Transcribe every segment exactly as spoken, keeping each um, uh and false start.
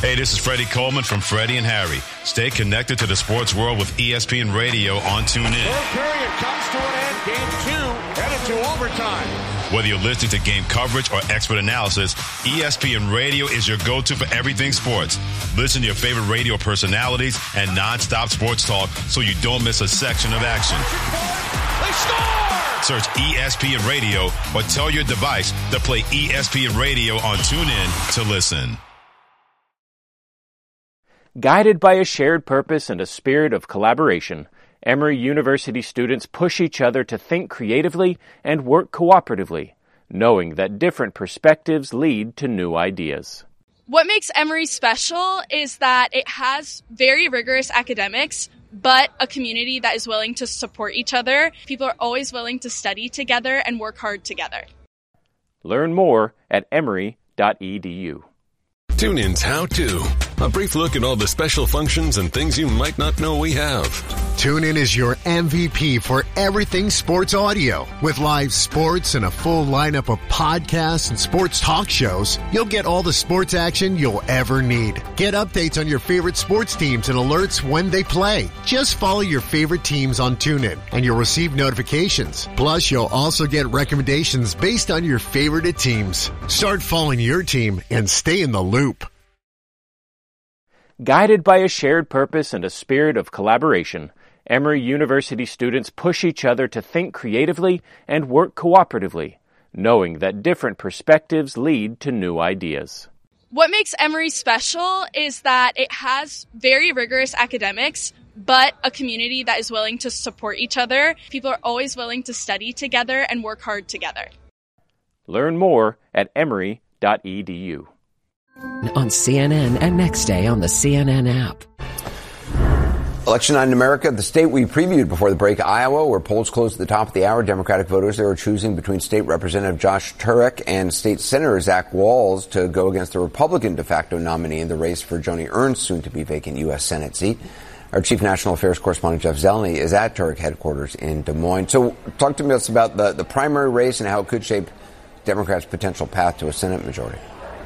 Hey, this is Freddie Coleman from Freddie and Harry. Stay connected to the sports world with E S P N Radio on TuneIn. Third period comes to an end. Game two headed to overtime. Whether you're listening to game coverage or expert analysis, E S P N Radio is your go-to for everything sports. Listen to your favorite radio personalities and nonstop sports talk so you don't miss a section of action. They score! Search E S P N Radio or tell your device to play E S P N Radio on TuneIn to listen. Guided by a shared purpose and a spirit of collaboration, Emory University students push each other to think creatively and work cooperatively, knowing that different perspectives lead to new ideas. What makes Emory special is that it has very rigorous academics, but a community that is willing to support each other. People are always willing to study together and work hard together. Learn more at emory dot e d u. TuneIn's How To. A brief look at all the special functions and things you might not know we have. TuneIn is your M V P for everything sports audio. With live sports and a full lineup of podcasts and sports talk shows, you'll get all the sports action you'll ever need. Get updates on your favorite sports teams and alerts when they play. Just follow your favorite teams on TuneIn, and you'll receive notifications. Plus, you'll also get recommendations based on your favorite teams. Start following your team and stay in the loop. Guided by a shared purpose and a spirit of collaboration, Emory University students push each other to think creatively and work cooperatively, knowing that different perspectives lead to new ideas. What makes Emory special is that it has very rigorous academics, but a community that is willing to support each other. People are always willing to study together and work hard together. Learn more at emory dot e d u. On C N N and next day on the C N N app. Election night in America, the state we previewed before the break, Iowa, where polls closed at the top of the hour. Democratic voters there are choosing between State Representative Josh Turek and State Senator Zach Walz to go against the Republican de facto nominee in the race for Joni Ernst's soon-to-be vacant U S Senate seat. Our Chief National Affairs Correspondent Jeff Zeleny is at Turek headquarters in Des Moines. So talk to us about the, the primary race and how it could shape Democrats' potential path to a Senate majority.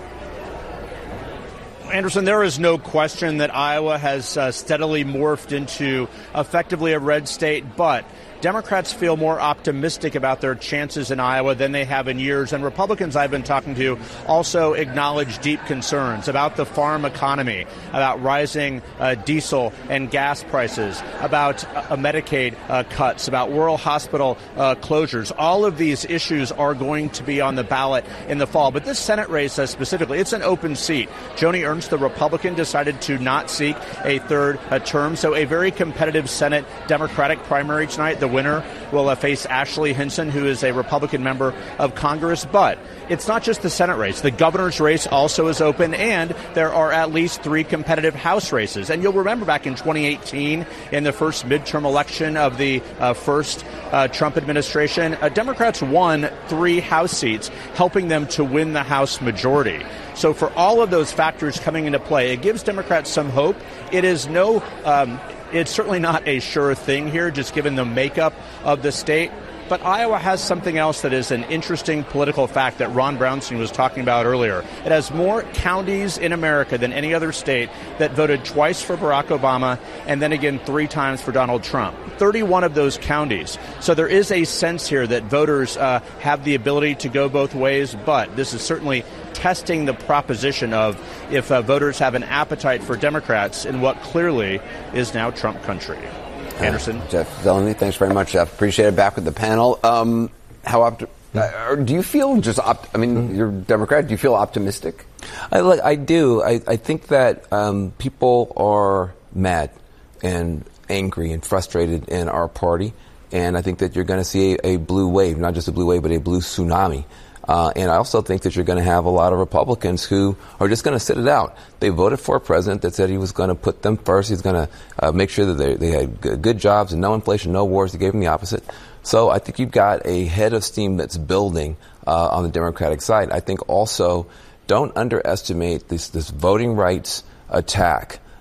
Anderson, there is no question that Iowa has uh, steadily morphed into effectively a red state, but Democrats feel more optimistic about their chances in Iowa than they have in years, and Republicans I've been talking to also acknowledge deep concerns about the farm economy, about rising uh, diesel and gas prices, about uh, Medicaid uh, cuts, about rural hospital uh, closures. All of these issues are going to be on the ballot in the fall. But this Senate race uh, specifically, it's an open seat. Joni Ernst, the Republican, decided to not seek a third uh, term, so a very competitive Senate Democratic primary tonight. The winner will uh, face Ashley Hinson, who is a Republican member of Congress. But it's not just the Senate race. The governor's race also is open, and there are at least three competitive House races. And you'll remember back in twenty eighteen, in the first midterm election of the uh, first uh, Trump administration, uh, Democrats won three House seats, helping them to win the House majority. So for all of those factors coming into play, it gives Democrats some hope. It is no... Um, It's certainly not a sure thing here, just given the makeup of the state. But Iowa has something else that is an interesting political fact that Ron Brownstein was talking about earlier. It has more counties in America than any other state that voted twice for Barack Obama and then again three times for Donald Trump. thirty-one of those counties. So there is a sense here that voters uh, have the ability to go both ways, but this is certainly testing the proposition of if uh, voters have an appetite for Democrats in what clearly is now Trump country. Anderson. Uh, Jeff Zeleny, thanks very much, Jeff. Appreciate it. Back with the panel. Um, how opt- uh, do you feel just, opt- I mean, mm-hmm. you're a Democrat. Do you feel optimistic? I, I do. I, I think that um, people are mad and angry and frustrated in our party. And I think that you're going to see a, a blue wave, not just a blue wave, but a blue tsunami. Uh, and I also think that you're going to have a lot of Republicans who are just going to sit it out. They voted for a president that said he was going to put them first. He's going to uh, make sure that they, they had g- good jobs and no inflation, no wars. He gave them the opposite. So I think you've got a head of steam that's building uh, on the Democratic side. I think also don't underestimate this, this voting rights attack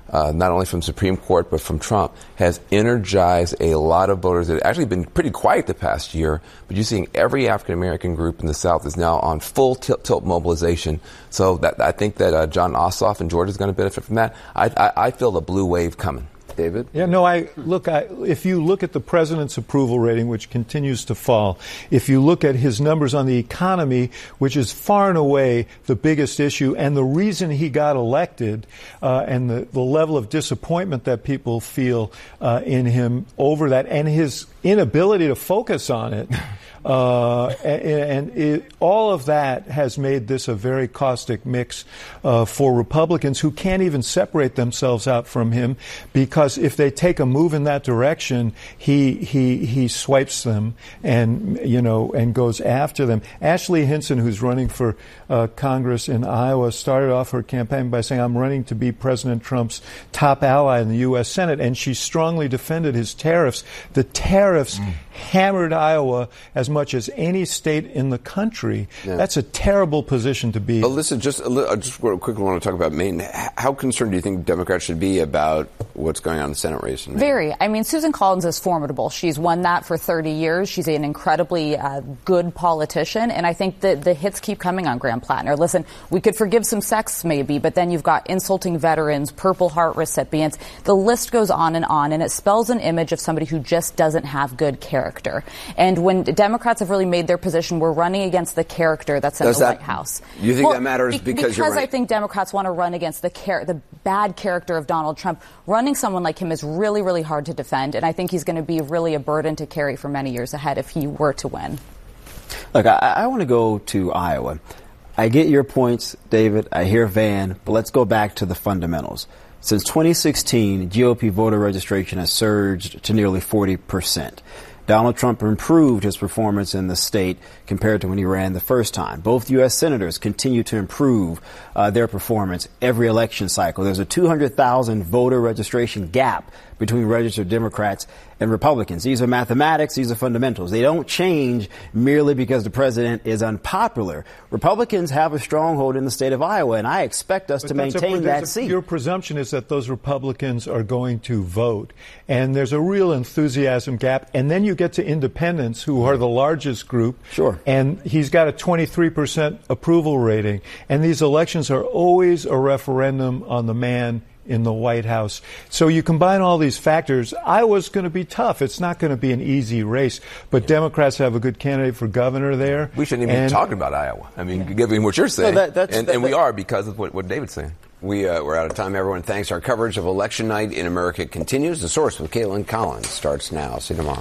uh, not only from Supreme Court but from Trump, has energized a lot of voters that have actually been pretty quiet the past year. But you're seeing every African American group in the South is now on full tilt, tilt mobilization. So that, I think that uh, John Ossoff in Georgia is going to benefit from that. I, I, I feel a blue wave coming. David? Yeah, no, I look, I, if you look at the president's approval rating, which continues to fall, if you look at his numbers on the economy, which is far and away the biggest issue, and the reason he got elected, uh, and the, the level of disappointment that people feel uh, in him over that, and his inability to focus on it, Uh, and, and it, all of that has made this a very caustic mix uh, for Republicans who can't even separate themselves out from him, because if they take a move in that direction, he he he swipes them and you know and goes after them. Ashley Hinson, who's running for uh, Congress in Iowa, started off her campaign by saying, "I'm running to be President Trump's top ally in the U S Senate," and she strongly defended his tariffs. The tariffs mm. hammered Iowa as much as any state in the country. Yeah. That's a terrible position to be. Alyssa, just a little, I just quickly want to talk about Maine. How concerned do you think Democrats should be about what's going on in the Senate race in Maine? Very. I mean, Susan Collins is formidable. She's won that for thirty years. She's an incredibly uh, good politician, and I think that the hits keep coming on Graham Plattner. Listen, we could forgive some sex maybe, but then you've got insulting veterans, Purple Heart recipients. The list goes on and on, and it spells an image of somebody who just doesn't have good character. And when Democrats have really made their position, we're running against the character that's in Does the that, White House. You think well, that matters be- because, because you're running? I think Democrats want to run against the char- the bad character of Donald Trump. Running someone like him is really, really hard to defend, and I think he's going to be really a burden to carry for many years ahead if he were to win. Look, I, I want to go to Iowa. I get your points, David. I hear Van, but let's go back to the fundamentals. Since twenty sixteen, G O P voter registration has surged to nearly forty percent. Donald Trump improved his performance in the state compared to when he ran the first time. Both U S senators continue to improve uh, their performance every election cycle. There's a two hundred thousand voter registration gap between registered Democrats and Republicans. These are mathematics. These are fundamentals. They don't change merely because the president is unpopular. Republicans have a stronghold in the state of Iowa, and I expect us but to a, maintain that a, seat. Your presumption is that those Republicans are going to vote, and there's a real enthusiasm gap. And then you get to independents, who are the largest group. Sure. And he's got a twenty-three percent approval rating. And these elections are always a referendum on the man in the White House. So you combine all these factors, Iowa's going to be tough. It's not going to be an easy race, but yeah. Democrats have a good candidate for governor there. We shouldn't even and, be talking about Iowa. I mean, yeah. given what you're saying, no, that, that's, and, that, and we that, are because of what, what David's saying. We, uh, we're out of time, everyone. Thanks. Our coverage of Election Night in America continues. The Source with Caitlin Collins starts now. See you tomorrow.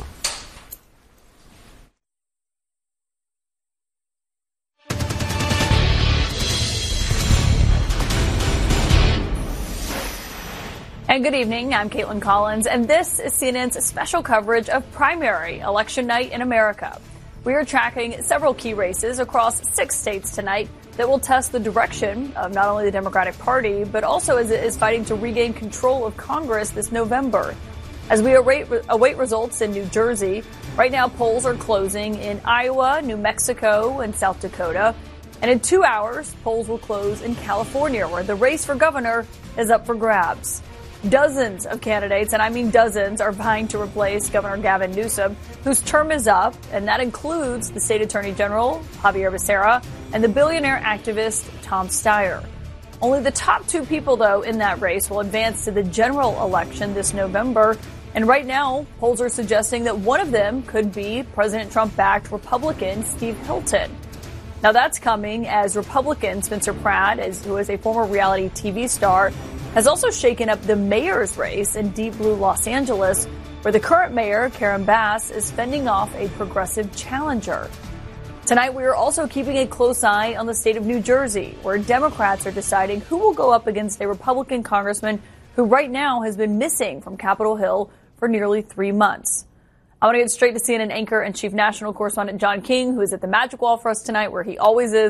And good evening. I'm Caitlin Collins, and this is C N N's special coverage of primary election night in America. We are tracking several key races across six states tonight that will test the direction of not only the Democratic Party, but also as it is fighting to regain control of Congress this November. As we await, await results in New Jersey, right now polls are closing in Iowa, New Mexico, and South Dakota. And in two hours, polls will close in California, where the race for governor is up for grabs. Dozens of candidates, and I mean dozens, are vying to replace Governor Gavin Newsom, whose term is up, and that includes the state attorney general, Xavier Becerra, and the billionaire activist, Tom Steyer. Only the top two people, though, in that race will advance to the general election this November. And right now, polls are suggesting that one of them could be President Trump-backed Republican Steve Hilton. Now, that's coming as Republican Spencer Pratt, as, who is a former reality T V star, has also shaken up the mayor's race in deep blue Los Angeles, where the current mayor, Karen Bass, is fending off a progressive challenger. Tonight, we are also keeping a close eye on the state of New Jersey, where Democrats are deciding who will go up against a Republican congressman who right now has been missing from Capitol Hill for nearly three months. I want to get straight to C N N anchor and chief national correspondent John King, who is at the Magic Wall for us tonight, where he always is.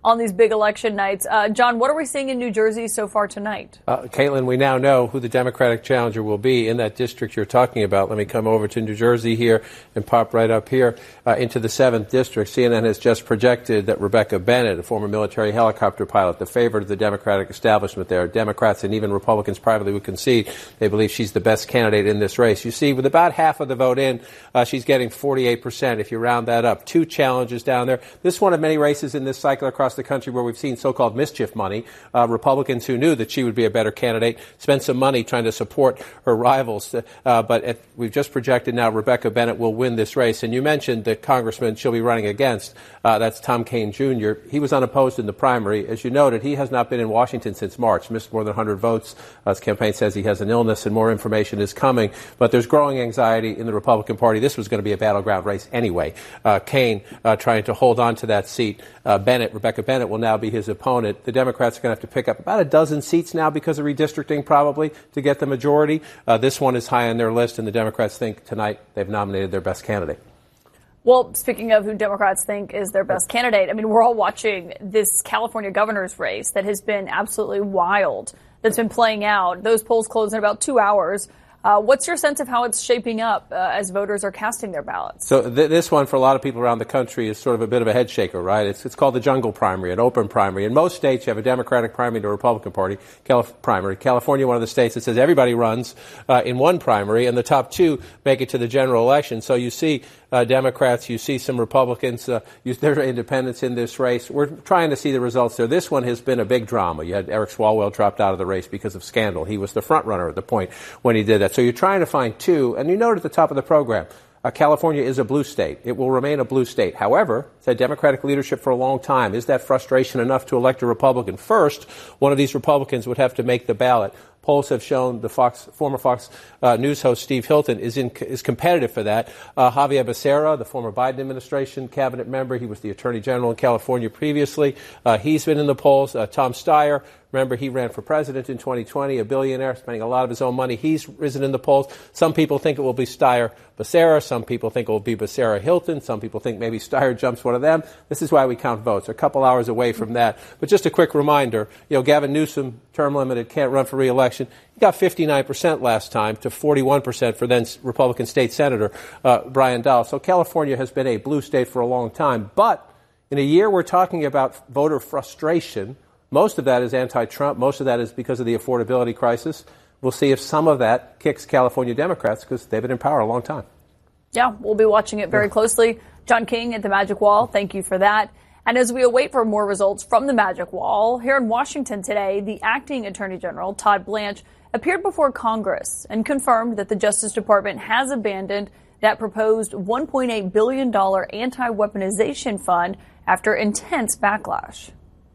on these big election nights. Uh, John, what are we seeing in New Jersey so far tonight? Uh, Caitlin, we now know who the Democratic challenger will be in that district you're talking about. Let me come over to New Jersey here and pop right up here uh, into the seventh district. C N N has just projected that Rebecca Bennett, a former military helicopter pilot, the favorite of the Democratic establishment there, Democrats and even Republicans privately would concede they believe she's the best candidate in this race. You see, with about half of the vote in, uh, she's getting forty-eight percent if you round that up. Two challenges down there. This one of many races in this cycle across the country where we've seen so-called mischief money. Uh, Republicans who knew that she would be a better candidate spent some money trying to support her rivals. Uh, but at, we've just projected now Rebecca Bennett will win this race. And you mentioned the congressman she'll be running against. Uh, that's Tom Kean Junior He was unopposed in the primary. As you noted, he has not been in Washington since March, missed more than one hundred votes. Uh, his campaign says he has an illness and more information is coming. But there's growing anxiety in the Republican Party. This was going to be a battleground race anyway. Uh, Kean uh, trying to hold on to that seat. Uh, Bennett, Rebecca Bennett will now be his opponent. The Democrats are going to have to pick up about a dozen seats now because of redistricting probably to get the majority. Uh, this one is high on their list, and the Democrats think tonight they've nominated their best candidate. Well, speaking of who Democrats think is their best candidate, I mean, we're all watching this California governor's race that has been absolutely wild, that's been playing out. Those polls close in about two hours. Uh, what's your sense of how it's shaping up uh, as voters are casting their ballots? So th- this one, for a lot of people around the country, is sort of a bit of a head shaker, right? It's, it's called the jungle primary, an open primary. In most states, you have a Democratic primary and a Republican Party Calif- primary. California, one of the states that says everybody runs uh, in one primary, and the top two make it to the general election. So you see uh, Democrats, you see some Republicans, uh, you, there are independents in this race. We're trying to see the results there. This one has been a big drama. You had Eric Swalwell dropped out of the race because of scandal. He was the front runner at the point when he did that. So you're trying to find two, and you note at the top of the program, uh, California is a blue state. It will remain a blue state. However, it's had Democratic leadership for a long time. Is that frustration enough to elect a Republican? First, one of these Republicans would have to make the ballot. Polls have shown the Fox, former Fox uh, News host Steve Hilton is in, is competitive for that. Uh, Javier Becerra, the former Biden administration cabinet member, he was the Attorney General in California previously. Uh, he's been in the polls. Uh, Tom Steyer, remember he ran for president in twenty twenty, a billionaire, spending a lot of his own money. He's risen in the polls. Some people think it will be Steyer Becerra. Some people think it will be Becerra Hilton. Some people think maybe Steyer jumps one of them. This is why we count votes. We're a couple hours away from that. But just a quick reminder, you know, Gavin Newsom, term limited, can't run for re-election. He got fifty-nine percent last time to forty-one percent for then Republican State Senator uh, Brian Dahl. So California has been a blue state for a long time. But in a year we're talking about voter frustration, most of that is anti-Trump. Most of that is because of the affordability crisis. We'll see if some of that kicks California Democrats because they've been in power a long time. Yeah, we'll be watching it very closely. John King at the Magic Wall, thank you for that. And as we await for more results from the Magic Wall, here in Washington today, the acting Attorney General, Todd Blanche, appeared before Congress and confirmed that the Justice Department has abandoned that proposed one point eight billion dollars anti-weaponization fund after intense backlash.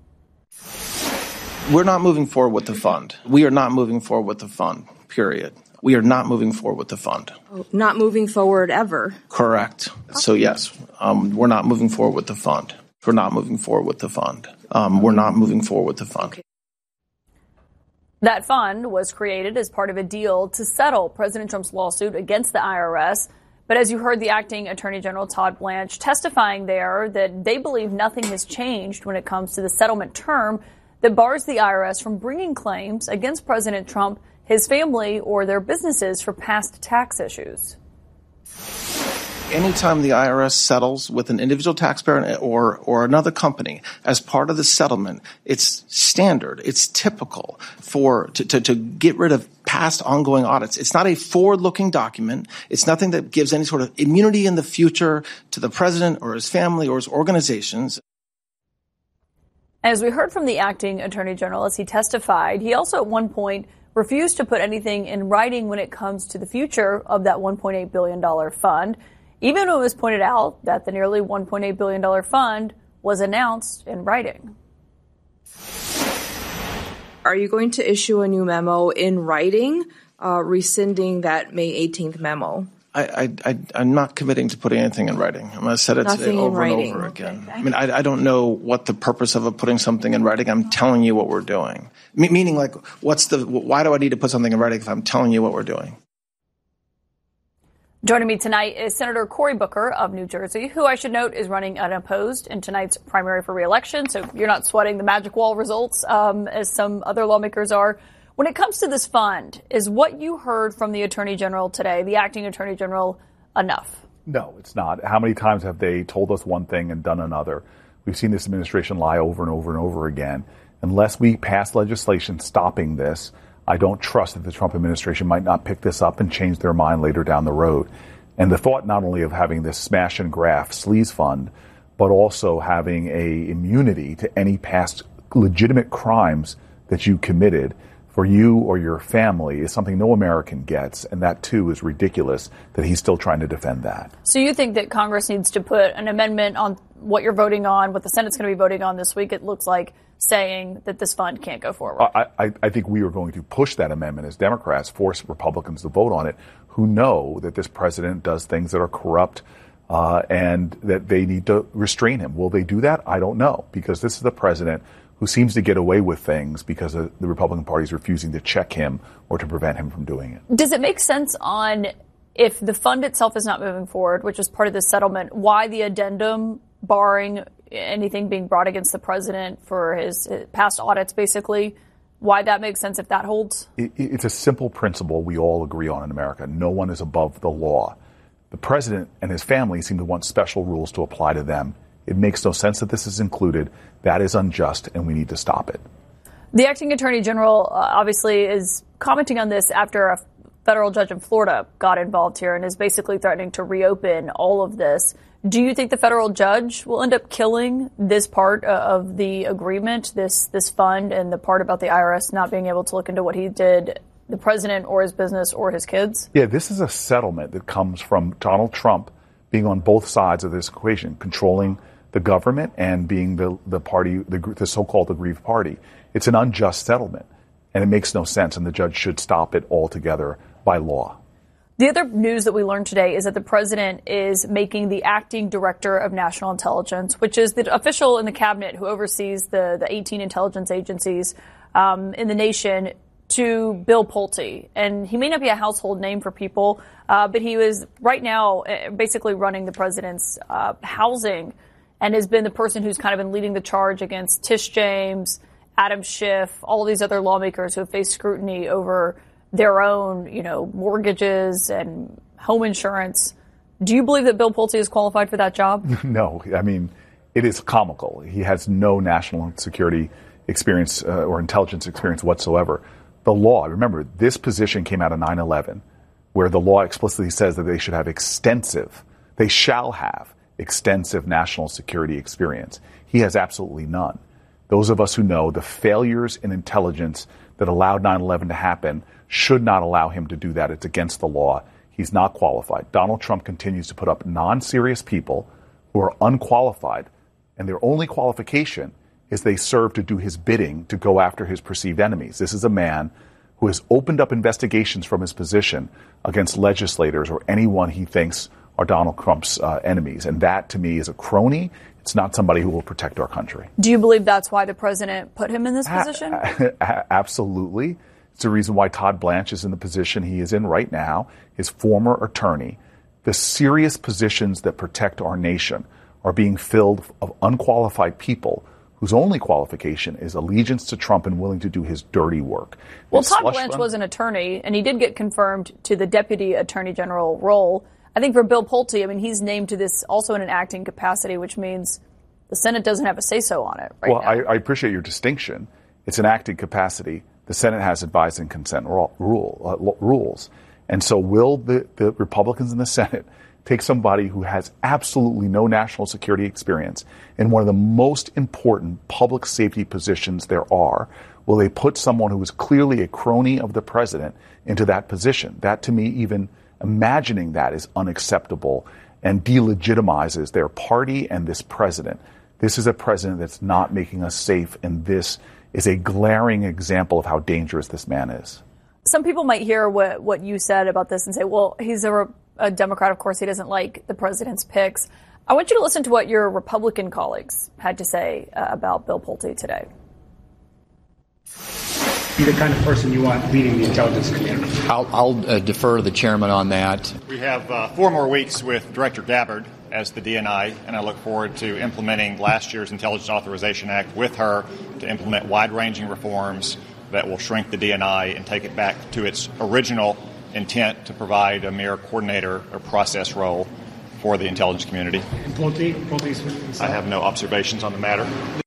We're not moving forward with the fund. We are not moving forward with the fund, period. We are not moving forward with the fund. Not moving forward ever. Correct. So, yes, um, we're not moving forward with the fund. We're not moving forward with the fund. Um, we're not moving forward with the fund. Okay. That fund was created as part of a deal to settle President Trump's lawsuit against the I R S. But as you heard the acting Attorney General Todd Blanche testifying there that they believe nothing has changed when it comes to the settlement term that bars the I R S from bringing claims against President Trump, his family, or their businesses for past tax issues. Anytime the I R S settles with an individual taxpayer or or another company as part of the settlement, it's standard, it's typical for to, to, to get rid of past ongoing audits. It's not a forward-looking document. It's nothing that gives any sort of immunity in the future to the president or his family or his organizations. As we heard from the acting Attorney General as he testified, he also at one point refused to put anything in writing when it comes to the future of that one point eight billion dollars fund, even when it was pointed out that the nearly one point eight billion dollars fund was announced in writing. Are you going to issue a new memo in writing, uh, rescinding that May eighteenth memo? I, I, I, I'm not committing to putting anything in writing. I'm going to say it Nothing over in and writing. over again. Okay. I mean, I, I don't know what the purpose of putting something in writing. I'm telling you what we're doing. Me- meaning, like, what's the? Why do I need to put something in writing if I'm telling you what we're doing? Joining me tonight is Senator Cory Booker of New Jersey, who I should note is running unopposed in tonight's primary for re-election. So you're not sweating the magic wall results um, as some other lawmakers are. When it comes to this fund, is what you heard from the Attorney General today, the acting Attorney General, enough? No, it's not. How many times have they told us one thing and done another? We've seen this administration lie over and over and over again. Unless we pass legislation stopping this, I don't trust that the Trump administration might not pick this up and change their mind later down the road. And the thought not only of having this smash and graft sleaze fund, but also having a immunity to any past legitimate crimes that you committed for you or your family is something no American gets. And that, too, is ridiculous that he's still trying to defend that. So you think that Congress needs to put an amendment on what you're voting on, what the Senate's going to be voting on this week, it looks like, saying that this fund can't go forward? I, I, I think we are going to push that amendment as Democrats, force Republicans to vote on it, who know that this president does things that are corrupt uh, and that they need to restrain him. Will they do that? I don't know, because this is the president who seems to get away with things because the Republican Party is refusing to check him or to prevent him from doing it. Does it make sense on if the fund itself is not moving forward, which is part of the settlement, why the addendum barring anything being brought against the president for his past audits, basically, why that makes sense if that holds? It, it's a simple principle we all agree on in America. No one is above the law. The president and his family seem to want special rules to apply to them. It makes no sense that this is included. That is unjust, and we need to stop it. The acting attorney general uh, obviously is commenting on this after a federal judge in Florida got involved here and is basically threatening to reopen all of this. Do you think the federal judge will end up killing this part of the agreement, this this fund, and the part about the I R S not being able to look into what he did, the president or his business or his kids? Yeah, this is a settlement that comes from Donald Trump being on both sides of this equation, controlling the government and being the, the party, the, the so-called aggrieved party. It's an unjust settlement, and it makes no sense, and the judge should stop it altogether by law. The other news that we learned today is that the president is making the acting director of national intelligence, which is the official in the cabinet who oversees the, the eighteen intelligence agencies um, in the nation, to Bill Pulte. And he may not be a household name for people, uh, but he was right now basically running the president's uh, housing and has been the person who's kind of been leading the charge against Tish James, Adam Schiff, all of these other lawmakers who have faced scrutiny over their own, you know, mortgages and home insurance. Do you believe that Bill Pulte is qualified for that job? No. I mean, it is comical. He has no national security experience uh, or intelligence experience whatsoever. The law, remember, this position came out of nine eleven, where the law explicitly says that they should have extensive, they shall have extensive national security experience. He has absolutely none. Those of us who know the failures in intelligence that allowed nine eleven to happen should not allow him to do that. It's against the law. He's not qualified. Donald Trump continues to put up non-serious people who are unqualified, and their only qualification is they serve to do his bidding to go after his perceived enemies. This is a man who has opened up investigations from his position against legislators or anyone he thinks are Donald Trump's uh, enemies. And that, to me, is a crony. It's not somebody who will protect our country. Do you believe that's why the president put him in this position? A- absolutely. It's the reason why Todd Blanche is in the position he is in right now, his former attorney. The serious positions that protect our nation are being filled of unqualified people whose only qualification is allegiance to Trump and willing to do his dirty work. Well, Todd Blanche was an attorney, and he did get confirmed to the deputy attorney general role. I think for Bill Pulte, I mean, he's named to this also in an acting capacity, which means the Senate doesn't have a say-so on it right well, now. Well, I, I appreciate your distinction. It's an acting capacity. The Senate has advised and consent rule, uh, rules. And so will the, the Republicans in the Senate take somebody who has absolutely no national security experience in one of the most important public safety positions there are? Will they put someone who is clearly a crony of the president into that position? That, to me, even imagining that is unacceptable and delegitimizes their party and this president. This is a president that's not making us safe, and this is a glaring example of how dangerous this man is. Some people might hear what, what you said about this and say, well, he's a, a Democrat. Of course, he doesn't like the president's picks. I want you to listen to what your Republican colleagues had to say uh, about Bill Pulte today. be the kind of person you want leading the intelligence community? I'll, I'll uh, defer to the chairman on that. We have uh, four more weeks with Director Gabbard as the D N I, and I look forward to implementing last year's Intelligence Authorization Act with her to implement wide-ranging reforms that will shrink the D N I and take it back to its original intent to provide a mere coordinator or process role for the intelligence community. I have no observations on the matter.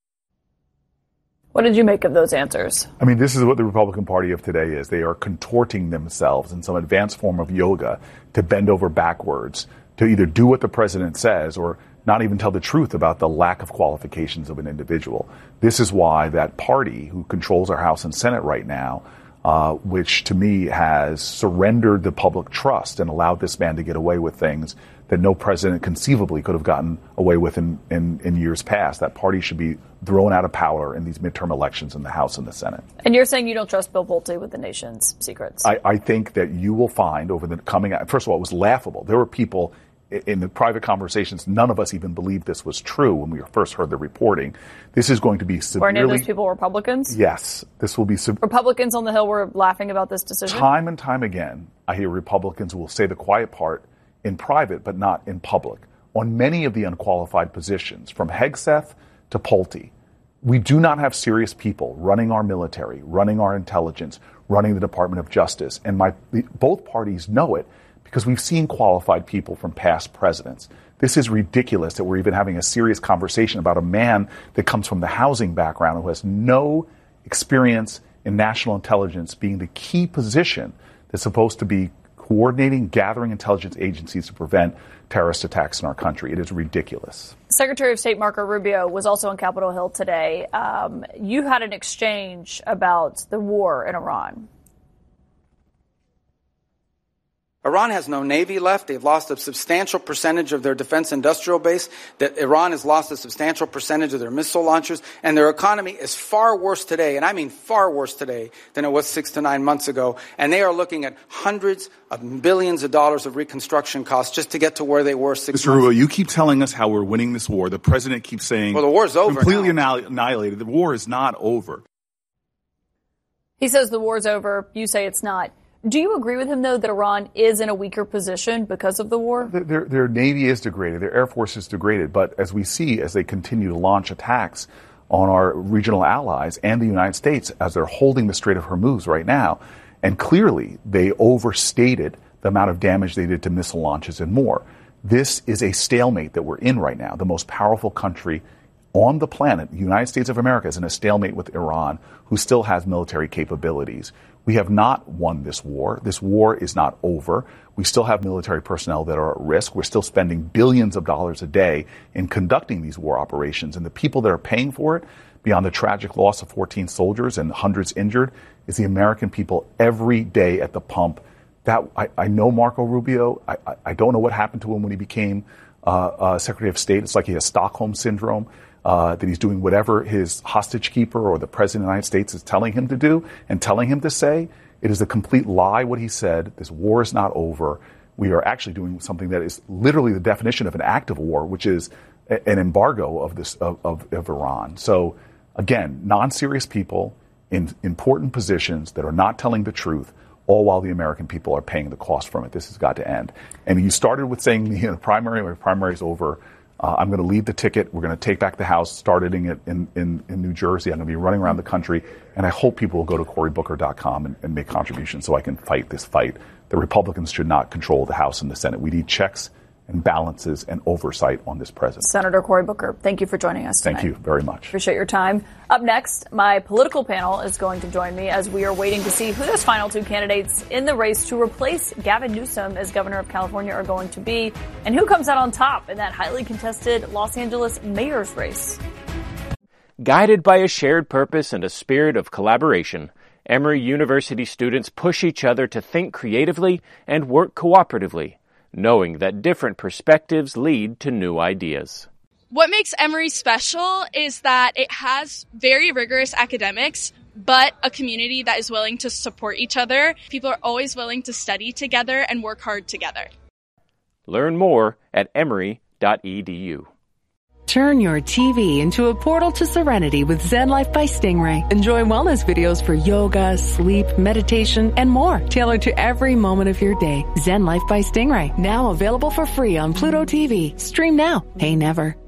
What did you make of those answers? I mean, this is what the Republican Party of today is. They are contorting themselves in some advanced form of yoga to bend over backwards, to either do what the president says or not even tell the truth about the lack of qualifications of an individual. This is why that party who controls our House and Senate right now, uh, which to me has surrendered the public trust and allowed this man to get away with things that no president conceivably could have gotten away with in, in, in years past. That party should be thrown out of power in these midterm elections in the House and the Senate. And you're saying you don't trust Bill Pulte with the nation's secrets? I, I think that you will find over the coming, first of all, it was laughable. There were people in the private conversations, none of us even believed this was true when we first heard the reporting. This is going to be severely... Were any of those people Republicans? Yes. This will be... Se- Republicans on the Hill were laughing about this decision? Time and time again, I hear Republicans will say the quiet part in private, but not in public. On many of the unqualified positions, from Hegseth to Pulte, we do not have serious people running our military, running our intelligence, running the Department of Justice. And my, both parties know it because we've seen qualified people from past presidents. This is ridiculous that we're even having a serious conversation about a man that comes from the housing background who has no experience in national intelligence being the key position that's supposed to be coordinating, gathering intelligence agencies to prevent terrorist attacks in our country. It is ridiculous. Secretary of State Marco Rubio was also on Capitol Hill today. Um, you had an exchange about the war in Iran. Iran has no navy left. They've lost a substantial percentage of their defense industrial base. That Iran has lost a substantial percentage of their missile launchers. And their economy is far worse today, and I mean far worse today, than it was six to nine months ago. And they are looking at hundreds of billions of dollars of reconstruction costs just to get to where they were six Mister months ago. Rubio, you keep telling us how we're winning this war. The president keeps saying, well, the war's over completely now. annihilated. The war is not over. He says the war's over. You say it's not. Do you agree with him, though, that Iran is in a weaker position because of the war? Their, their, their Navy is degraded. Their Air Force is degraded. But as we see, as they continue to launch attacks on our regional allies and the United States, as they're holding the Strait of Hormuz right now, and clearly they overstated the amount of damage they did to missile launches and more. This is a stalemate that we're in right now. The most powerful country on the planet, the United States of America, is in a stalemate with Iran, who still has military capabilities. We have not won this war. This war is not over. We still have military personnel that are at risk. We're still spending billions of dollars a day in conducting these war operations. And the people that are paying for it, beyond the tragic loss of fourteen soldiers and hundreds injured, is the American people every day at the pump. That I, I know Marco Rubio. I, I, I don't know what happened to him when he became uh, uh, Secretary of State. It's like he has Stockholm syndrome. Uh, that he's doing whatever his hostage keeper or the president of the United States is telling him to do and telling him to say. It is a complete lie what he said. This war is not over. We are actually doing something that is literally the definition of an act of war, which is a, an embargo of this of, of, of Iran. So again, non-serious people in important positions that are not telling the truth, all while the American people are paying the cost from it. This has got to end. And you started with saying, you know, primary, my primary is over. Uh, I'm going to lead the ticket. We're going to take back the House, starting it in, in, in New Jersey. I'm going to be running around the country, and I hope people will go to Cory Booker dot com and, and make contributions so I can fight this fight. The Republicans should not control the House and the Senate. We need checks and balances and oversight on this president. Senator Cory Booker, thank you for joining us tonight. Thank you very much. Appreciate your time. Up next, my political panel is going to join me as we are waiting to see who those final two candidates in the race to replace Gavin Newsom as governor of California are going to be, and who comes out on top in that highly contested Los Angeles mayor's race. Guided by a shared purpose and a spirit of collaboration, Emory University students push each other to think creatively and work cooperatively, knowing that different perspectives lead to new ideas. What makes Emory special is that it has very rigorous academics, but a community that is willing to support each other. People are always willing to study together and work hard together. Learn more at emory dot e d u. Turn your T V into a portal to serenity with Zen Life by Stingray. Enjoy wellness videos for yoga, sleep, meditation, and more, tailored to every moment of your day. Zen Life by Stingray, now available for free on Pluto T V. Stream now, pay never.